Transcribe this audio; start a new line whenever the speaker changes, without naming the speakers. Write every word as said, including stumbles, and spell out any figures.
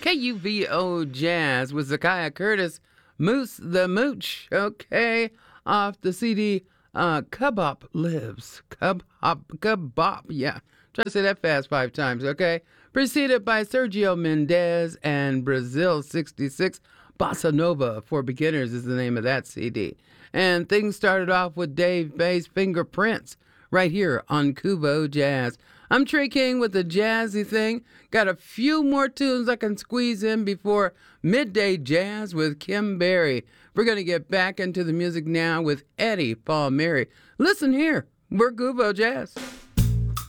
K U V O Jazz with Zakiya Curtis, Moose the Mooch, okay, off the C D uh, Cub-Hop Lives. Cub-Hop, Cub-Bop, yeah. Try to say that fast five times, okay? Preceded by Sergio Mendez and Brazil sixty-six. Bossa Nova for Beginners is the name of that C D. And things started off with Dave Bass Fingerprints right here on Kuvo Jazz. I'm Trey King with the jazzy thing. Got a few more tunes I can squeeze in before Midday Jazz with Kim Berry. We're going to get back into the music now with Eddie Palmieri. Listen here, we're Kuvo Jazz.